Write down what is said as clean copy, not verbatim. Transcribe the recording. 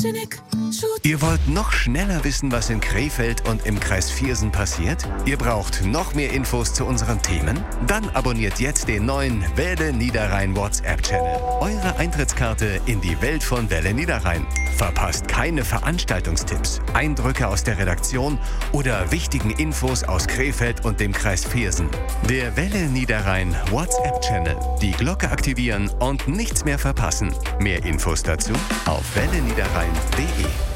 Ihr wollt noch schneller wissen, was in Krefeld und im Kreis Viersen passiert? Ihr braucht noch mehr Infos zu unseren Themen? Dann abonniert jetzt den neuen Welle Niederrhein WhatsApp-Channel. Eure Eintrittskarte in die Welt von Welle Niederrhein. Verpasst keine Veranstaltungstipps, Eindrücke aus der Redaktion oder wichtigen Infos aus Krefeld und dem Kreis Viersen. Der Welle Niederrhein WhatsApp-Channel. Die Glocke aktivieren und nichts mehr verpassen. Mehr Infos dazu auf welleniederrhein.de.